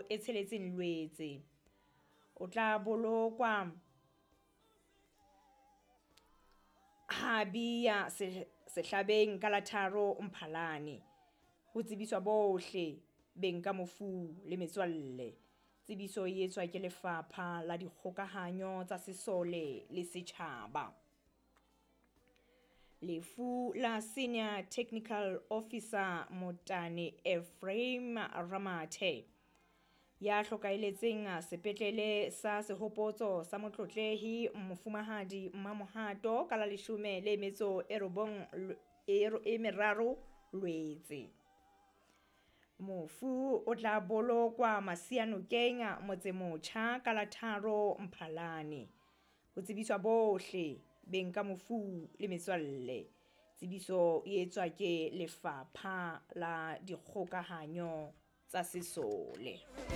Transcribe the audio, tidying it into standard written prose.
e tsheletseng Lwetse. O tla bolokwa Habiya sehlabeng ka la 3 Mphalane. Ho tsebiswa bohle beng ka mofu le metswalle. Tsebiso e etswa ke Lefapha la Dikgokahanyo tsa Sesole le Setjhaba. Lefu la Senior Technical Officer Motane Ephraim Ramathe ya hlokaeletseng sepetlele sa Sehopotso sa Motlotlehi Mofumahadi Mmamohato ka la 13 Lwetse. Mofu o tla bolokwa Masianokeng Motsemotjha ka la 3 Mphalane. Ho tsebiswa bohle beng ka mofu le metswalle. Tsebiso e etswa ke Lefapha la Dikgokahanyo tsa Sesole.